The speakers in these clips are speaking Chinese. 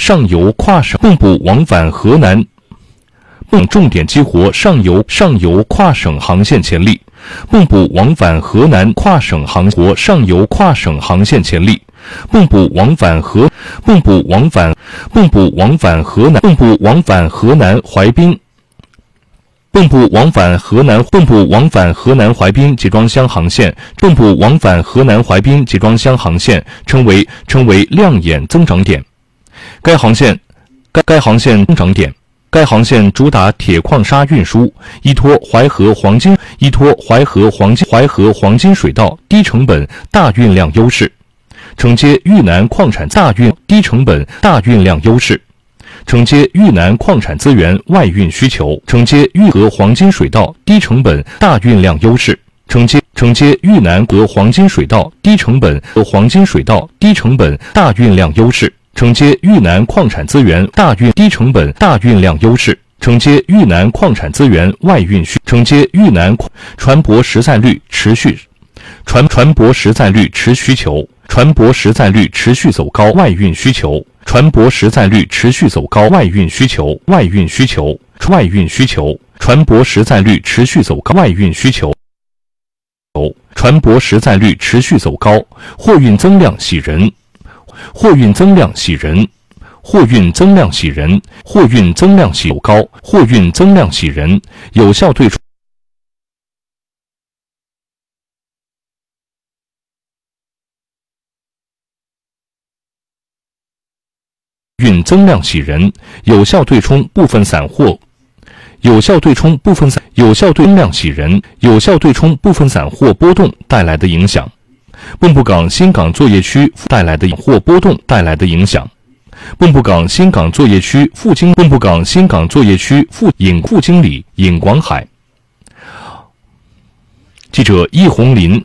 上游跨省蚌埠往返河南重点激活上游跨省航线潜力，蚌埠往返河南跨省航上游跨省航线潜力，蚌埠往返河南淮滨。蚌埠往返河南淮滨集装箱航线，蚌埠往返河南淮滨集装箱航线称为亮眼增长点。该航线主打铁矿砂运输，依托淮河黄金水道低成本大运量优势，承接豫南矿产低成本大运量优势。承接豫南矿产资源外运需求，承接豫河黄金水道低成本大运量优势，承接豫南河黄金水道低成本大运量优势，承接豫南矿产资源低成本大运量优势，承接豫南矿产资源外运需，承接豫南船舶实载率持续走高外运需求。船舶实载率持续走高，船舶实载率持续走高，货运增量喜人，有效对冲部分散货波动带来的影响。蚌埠港新港作业区带来的影响。蚌埠港新港作业区副经理尹广海。记者伊红林、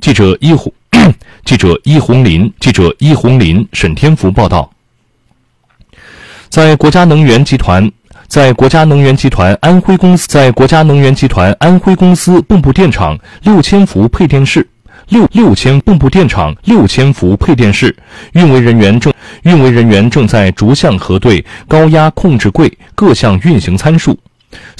沈天福报道。在国家能源集团安徽公司蚌埠电厂6000伏配电室运维人员正在逐项核对高压控制柜各项运行参数。